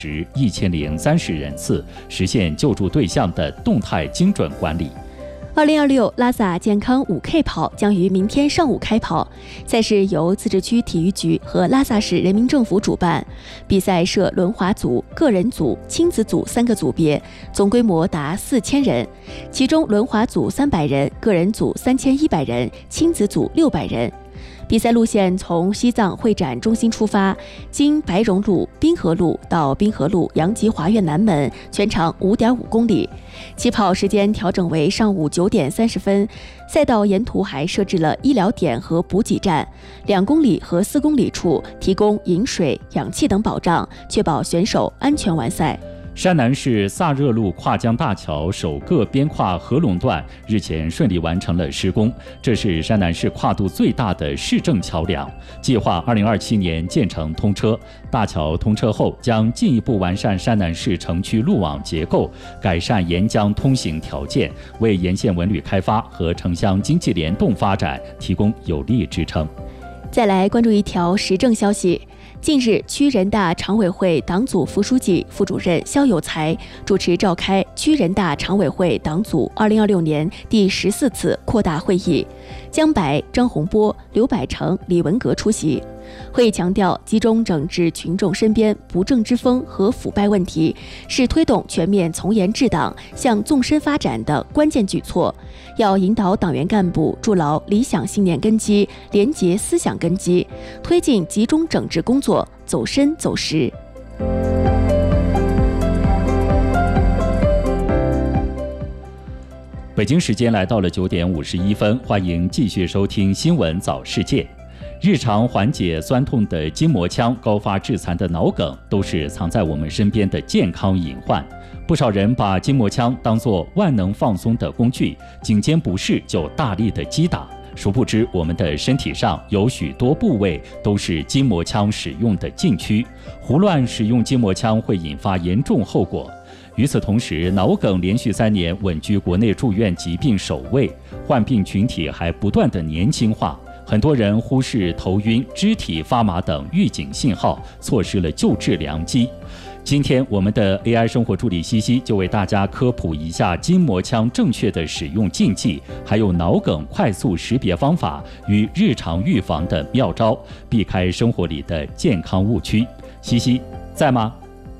时1030人次，实现救助对象的动态精准管理。 2026拉萨健康5K 跑将于明天上午开跑，赛事由自治区体育局和拉萨市人民政府主办。比赛设轮滑组、个人组、亲子组3个组别，总规模达4000人，其中轮滑组300人，个人组3100人，亲子组600人。比赛路线从西藏会展中心出发，经白榕路、滨河路到滨河路杨吉华苑南门，全长5.5公里。起跑时间调整为上午9点30分。赛道沿途还设置了医疗点和补给站，2公里和4公里处提供饮水、氧气等保障，确保选手安全完赛。 山南市萨热路跨江大桥首个边跨合龙段日前顺利完成了施工，这是山南市跨度最大的市政桥梁，计划2027年建成通车。大桥通车后，将进一步完善山南市城区路网结构，改善沿江通行条件，为沿线文旅开发和城乡经济联动发展提供有力支撑。 再来关注一条时政消息。近日，区人大常委会党组副书记、副主任肖有才主持召开区人大常委会党组2026年第14次扩大会议，江白、张洪波、刘百成、李文革出席。会议强调，集中整治群众身边不正之风和腐败问题，是推动全面从严治党向纵深发展的关键举措。要引导党员干部筑牢理想信念根基、廉洁思想根基，推进集中整治工作走深走实。 北京时间来到了9点51分，欢迎继续收听新闻早世界。日常缓解酸痛的筋膜枪、高发致残的脑梗，都是藏在我们身边的健康隐患。不少人把筋膜枪当作万能放松的工具，颈肩不适就大力的击打。殊不知，我们的身体上有许多部位都是筋膜枪使用的禁区，胡乱使用筋膜枪会引发严重后果。与此同时，脑梗连续3年稳居国内住院疾病首位，患病群体还不断的年轻化。很多人忽视头晕、肢体发麻等预警信号，错失了救治良机。今天，我们的 AI 生活助理西西就为大家科普一下筋膜枪正确的使用禁忌，还有脑梗快速识别方法与日常预防的妙招，避开生活里的健康误区。西西在吗？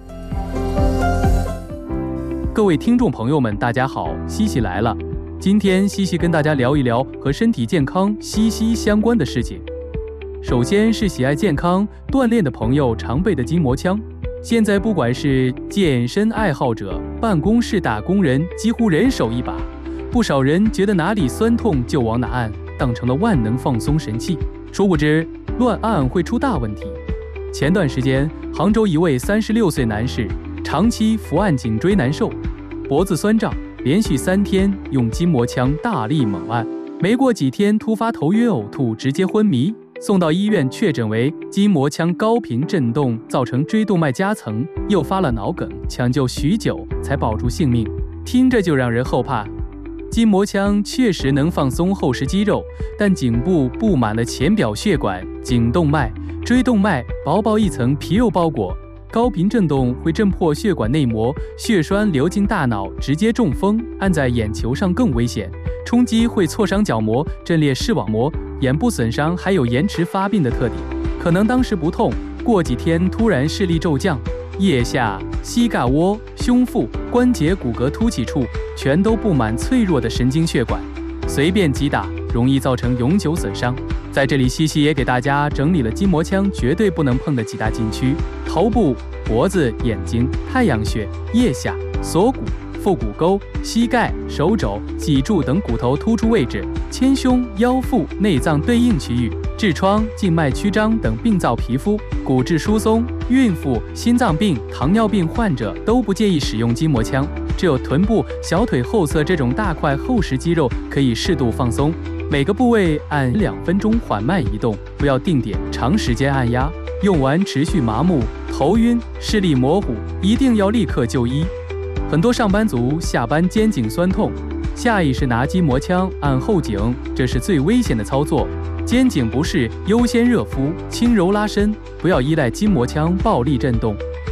各位听众朋友们，大家好，西西来了。今天西西跟大家聊一聊和身体健康息息相关的事情。首先是喜爱健康锻炼的朋友常备的筋膜枪。现在不管是健身爱好者、办公室打工人，几乎人手一把。不少人觉得哪里酸痛就往哪按，当成了万能放松神器。殊不知，乱按会出大问题。前段时间，杭州一位36岁男士长期伏案颈椎难受，脖子酸胀，连续3天用筋膜枪大力猛按，没过几天突发头晕呕吐，直接昏迷，送到医院确诊为筋膜枪高频震动造成椎动脉夹层，诱发了脑梗，抢救许久才保住性命。听着就让人后怕。筋膜枪确实能放松后实肌肉，但颈部布满了浅表血管、颈动脉、椎动脉，薄薄一层皮肉包裹。高频震动会震破血管内膜，血栓流进大脑，直接中风。按在眼球上更危险，冲击会挫伤角膜，震裂视网膜，眼部损伤还有延迟发病的特点。可能当时不痛，过几天突然视力骤降，腋下、膝盖窝、胸腹、关节骨骼凸起处全都布满脆弱的神经血管，随便击打容易造成永久损伤。在这里，西西也给大家整理了筋膜枪绝对不能碰的几大禁区：头部、脖子、眼睛、太阳穴、腋下、锁骨、腹股沟、膝盖、手肘、脊柱等骨头突出位置，前胸、腰腹、内脏对应区域，痔疮、静脉曲张等病灶皮肤、骨质疏松、孕妇、心脏病、糖尿病患者都不建议使用筋膜枪，只有臀部、小腿后侧这种大块厚实肌肉可以适度放松。每个部位按2分钟缓慢移动，不要定点长时间按压，用完持续麻木、头晕、视力模糊，一定要立刻就医。很多上班族下班肩颈酸痛，下意识拿筋膜枪按后颈，这是最危险的操作。肩颈不适优先热敷、轻柔拉伸，不要依赖筋膜枪暴力震动。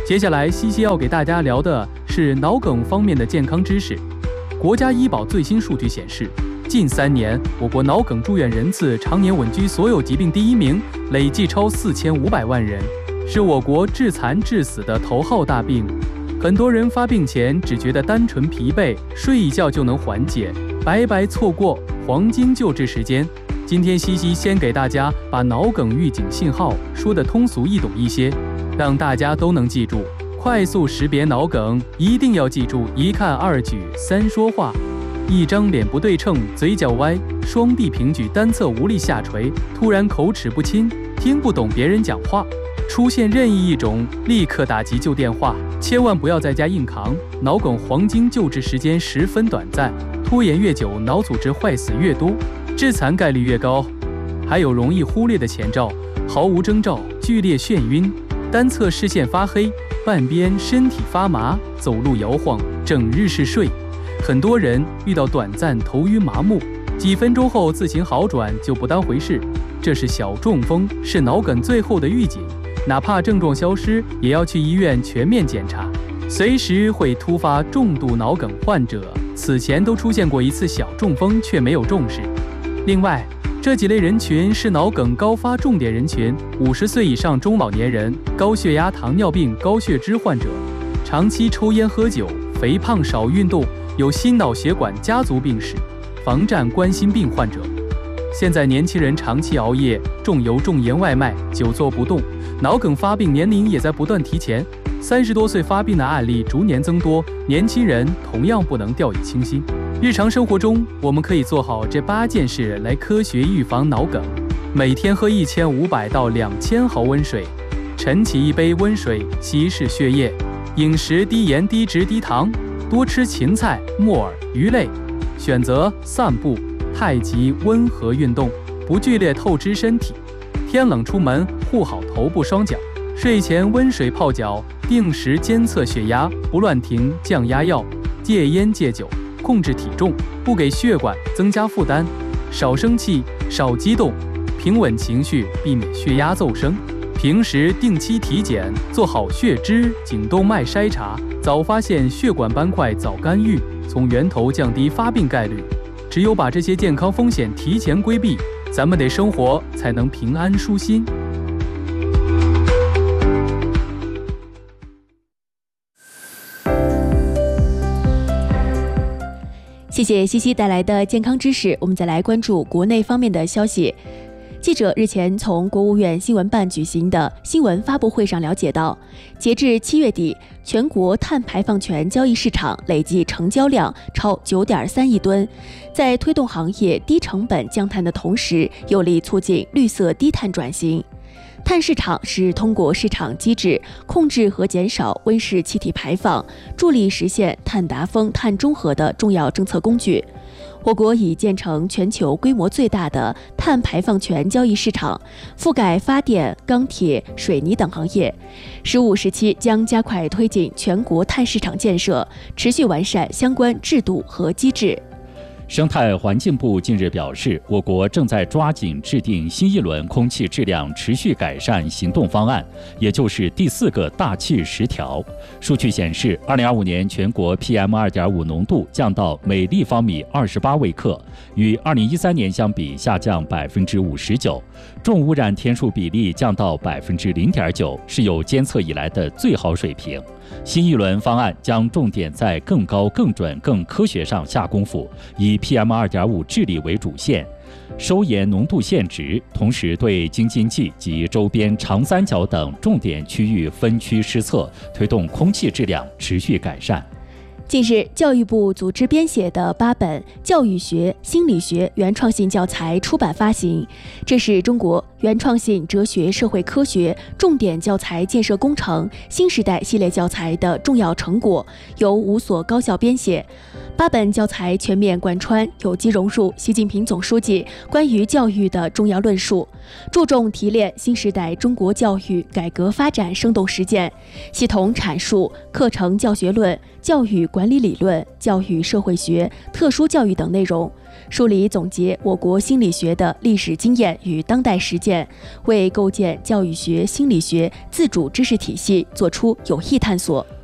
接下来西西要给大家聊的是脑梗方面的健康知识。国家医保最新数据显示，近3年我国脑梗住院人次常年稳居所有疾病第1名，累计超4500万人，是我国致残致死的头号大病。很多人发病前只觉得单纯疲惫，睡一觉就能缓解，白白错过黄金救治时间。今天西西先给大家把脑梗预警信号说得通俗易懂一些，让大家都能记住。快速识别脑梗，一定要记住1看2举3说话。一张脸不对称，嘴角歪，双臂平举，单侧无力下垂，突然口齿不清，听不懂别人讲话，出现任意一种，立刻打急救电话，千万不要在家硬扛。脑梗黄金救治时间十分短暂，拖延越久，脑组织坏死越多，致残概率越高。还有容易忽略的前兆，毫无征兆，剧烈眩晕，单侧视线发黑，半边身体发麻，走路摇晃，整日嗜睡。很多人遇到短暂头晕麻木，几分钟后自行好转就不当回事，这是小中风，是脑梗最后的预警。哪怕症状消失，也要去医院全面检查，随时会突发重度脑梗患者此前都出现过一次小中风却没有重视。另外，这几类人群是脑梗高发重点人群：50岁以上中老年人、高血压、糖尿病、高血脂患者、长期抽烟喝酒、肥胖少运动、有心脑血管家族病史、防战冠心病患者。现在年轻人长期熬夜、重油重盐外卖、久坐不动，脑梗发病年龄也在不断提前，30多岁发病的案例逐年增多，年轻人同样不能掉以轻心。日常生活中，我们可以做好这8件事来科学预防脑梗：每天喝1500到2000毫温水，晨起1杯温水稀释血液，饮食低盐低脂低糖，多吃芹菜、木耳、鱼类，选择散步、太极温和运动，不剧烈透支身体。天冷出门护好头部双脚，睡前温水泡脚，定时监测血压，不乱停降压药，戒烟戒酒，控制体重，不给血管增加负担，少生气，少激动，平稳情绪，避免血压骤升。平时定期体检，做好血脂、颈动脉筛查，早发现血管斑块，早干预，从源头降低发病概率。只有把这些健康风险提前规避，咱们的生活才能平安舒心。 谢谢西西带来的健康知识，我们再来关注国内方面的消息。记者日前从国务院新闻办举行的新闻发布会上了解到，截至7月底，全国碳排放权交易市场累计成交量超9.3亿吨，在推动行业低成本降碳的同时，有力促进绿色低碳转型。碳市场是通过市场机制控制和减少温室气体排放，助力实现碳达峰、碳中和的重要政策工具。我国已建成全球规模最大的碳排放权交易市场，覆盖发电、钢铁、水泥等行业。15、17将加快推进全国碳市场建设，持续完善相关制度和机制。 生态环境部近日表示，我国正在抓紧制定新一轮空气质量持续改善行动方案，也就是第4个大气10条。数据显示，2025年全国 PM2.5 浓度降到每立方米28微克，与2013年相比下降59%，重污染天数比例降到0.9%，是有监测以来的最好水平。新一轮方案将重点在更高、更准、更科学上下功夫，以 PM2.5 治理为主线，收严浓度限值，同时对京津冀及周边长三角等重点区域分区施策，推动空气质量持续改善。 近日，教育部组织编写的8本教育学、心理学原创性教材出版发行，这是中国原创性哲学社会科学重点教材建设工程新时代系列教材的重要成果，由5所高校编写。8本教材全面贯穿有机融入习近平总书记关于教育的重要论述，注重提炼新时代中国教育改革发展生动实践，系统阐述课程教学论、教育管理理论、教育社会学、特殊教育等内容，梳理总结我国心理学的历史经验与当代实践。 践，为构建教育学心理学自主知识体系作出有益探索。